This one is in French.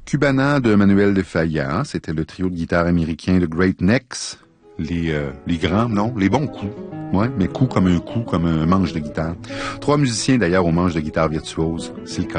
Cubana de Manuel de Falla, c'était le trio de guitare américain de Great Necks. Les grands, non, les bons coups. Ouais, mais coup, comme un manche de guitare. 3 musiciens d'ailleurs au manche de guitare virtuose. C'est le cas.